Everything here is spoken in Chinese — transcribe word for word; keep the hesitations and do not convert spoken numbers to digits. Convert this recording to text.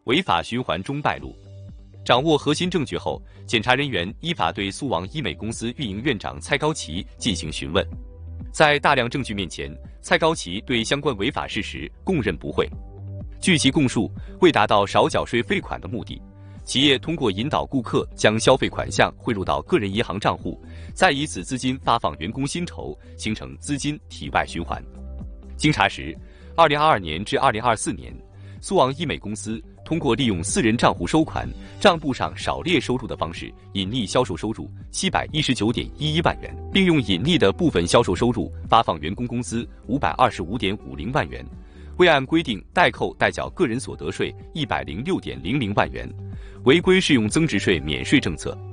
违法循环中败露。掌握核心证据后，检察人员依法对苏王医美公司运营院长蔡高旗进行询问。在大量证据面前，蔡高旗对相关违法事实供认不讳。据其供述，为达到少缴税费款的目的，企业通过引导顾客将消费款项汇入到个人银行账户，再以此资金发放员工薪酬，形成资金体外循环。经查实，二零二二年至二零二四年，苏王医美公司通过利用私人账户收款、账簿上少列收入的方式，隐匿销售收入七百一十九点一一万元，并用隐匿的部分销售收入发放员工工资五百二十五点五零万元，未按规定代扣代缴个人所得税一百零六点零零万元，违规适用增值税免税政策。